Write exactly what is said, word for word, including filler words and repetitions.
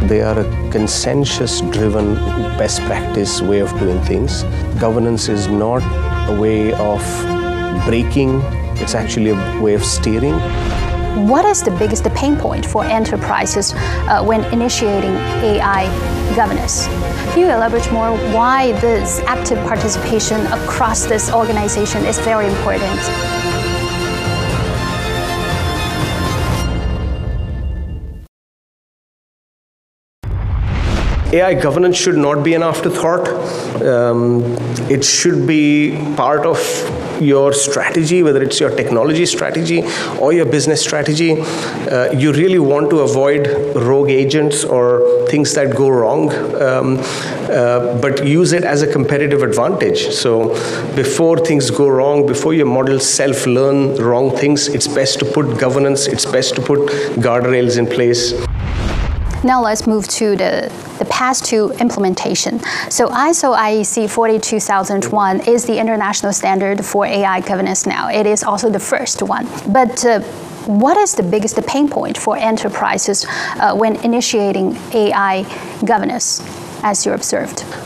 They are a consensus-driven, best practice way of doing things. Governance is not a way of breaking, it's actually a way of steering. What is the biggest pain point for enterprises uh, when initiating A I governance? Can you elaborate more why this active participation across this organization is very important? A I governance should not be an afterthought. Um, it should be part of your strategy, whether it's your technology strategy or your business strategy. Uh, you really want to avoid rogue agents or things that go wrong, um, uh, but use it as a competitive advantage. So before things go wrong, before your models self-learn wrong things, it's best to put governance, it's best to put guardrails in place. Now let's move to the, the path to implementation. So I S O I E C forty-two thousand one is the international standard for A I governance now. It is also the first one. But uh, what is the biggest pain point for enterprises uh, when initiating A I governance, as you observed?